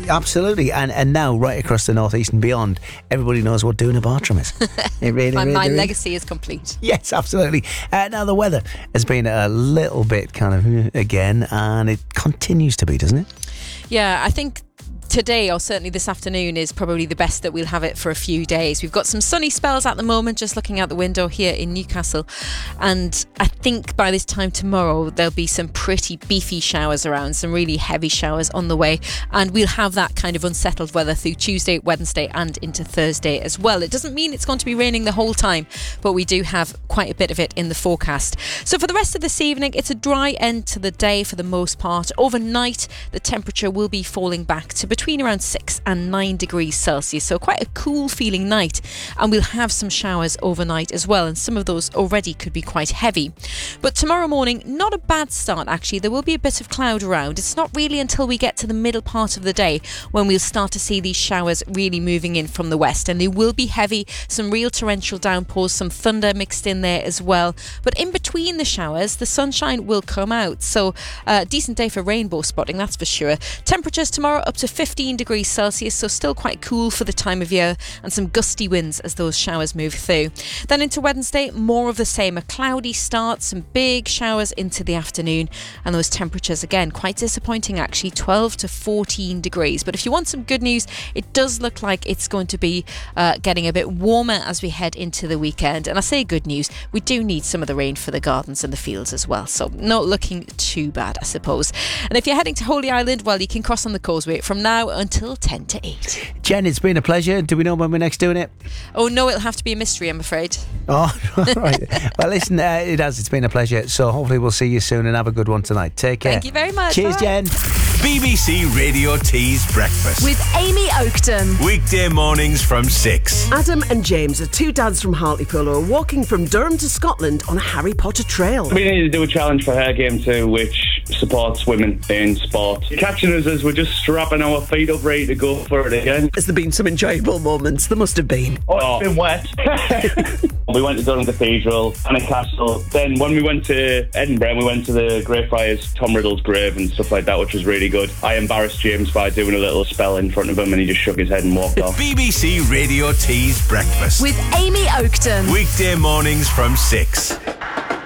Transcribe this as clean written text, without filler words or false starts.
Absolutely, and now right across the northeast and beyond, everybody knows what doing a Bartram is. It really, my really legacy is complete. Yes, absolutely. Now the weather has been a little bit kind of again, and it continues to be, doesn't it? Yeah, I think today, or certainly this afternoon, is probably the best that we'll have it for a few days. We've got some sunny spells at the moment, just looking out the window here in Newcastle, and I think by this time tomorrow there'll be some pretty beefy showers around, some really heavy showers on the way, and we'll have that kind of unsettled weather through Tuesday, Wednesday and into Thursday as well. It doesn't mean it's going to be raining the whole time, but we do have quite a bit of it in the forecast. So for the rest of this evening, it's a dry end to the day for the most part. Overnight, the temperature will be falling back to between around 6 and 9 degrees Celsius, so quite a cool feeling night, and we'll have some showers overnight as well, and some of those already could be quite heavy. But tomorrow morning, not a bad start actually. There will be a bit of cloud around. It's not really until we get to the middle part of the day when we'll start to see these showers really moving in from the west, and they will be heavy, some real torrential downpours, some thunder mixed in there as well. But in between the showers, the sunshine will come out, so a decent day for rainbow spotting, that's for sure. Temperatures tomorrow up to 15 degrees Celsius, so still quite cool for the time of year, and some gusty winds as those showers move through. Then into Wednesday, more of the same, a cloudy start, some big showers into the afternoon, and those temperatures again quite disappointing actually, 12 to 14 degrees. But if you want some good news, it does look like it's going to be getting a bit warmer as we head into the weekend, and I say good news, we do need some of the rain for the gardens and the fields as well, so not looking too bad I suppose. And if you're heading to Holy Island, well, you can cross on the causeway from now until 10 to 8. Jen, it's been a pleasure. Do we know when we're next doing it? Oh no, it'll have to be a mystery, I'm afraid. Oh, right. Well, listen, it's been a pleasure, so hopefully we'll see you soon, and have a good one tonight. Take care. Thank you very much. Cheers, bye. Jen. BBC Radio T's Breakfast with Amy Oakton. Weekday mornings from 6. Adam and James are two dads from Hartlepool who are walking from Durham to Scotland on a Harry Potter trail. We need to do a challenge for Hair Game 2 which supports women in sport. Catching us as we're just strapping our feet up ready to go for it again. Has there been some enjoyable moments? There must have been. Oh, it's been wet. We went to Durham Cathedral and a castle. Then when we went to Edinburgh, we went to the Greyfriars, Tom Riddle's grave and stuff like that, which was really good. I embarrassed James by doing a little spell in front of him and he just shook his head and walked off. BBC Radio T's Breakfast with Amy Oakton. Weekday mornings from 6.